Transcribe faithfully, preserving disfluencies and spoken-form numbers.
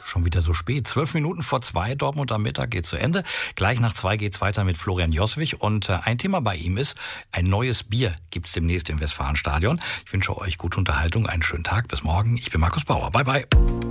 schon wieder so spät. Zwölf Minuten vor zwei, Dortmund am Mittag geht zu Ende. Gleich nach zwei geht's weiter mit Florian Joswig. Und äh, ein Thema bei ihm ist, ein neues Bier gibt's demnächst im Westfalenstadion. Ich wünsche euch gute Unterhaltung, einen schönen Tag. Bis morgen. Ich bin Markus Bauer. Bye, bye.